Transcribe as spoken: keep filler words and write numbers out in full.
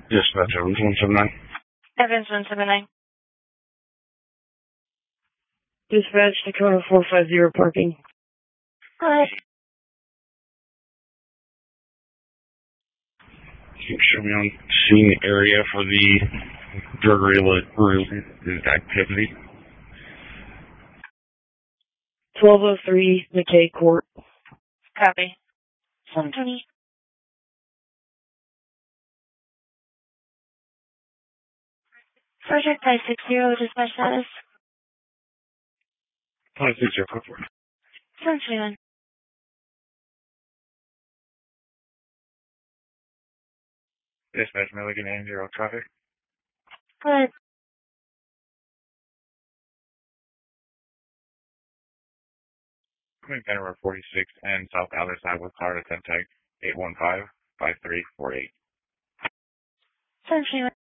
Dispatch Evans one seven nine. Evans one seven nine. Dispatch Dakota four five zero parking. Go ahead. Can you show me on scene area for the drug related activity? twelve oh three McKay Court. Copy. seven twenty. Project five six zero, dispatch status. five six zero four four. seven twenty-one. Dispatch Milligan and zero traffic. Go ahead. Coming Penner forty-six and South Other Side with car to ten tag eight one five five three four eight. seven twenty-one.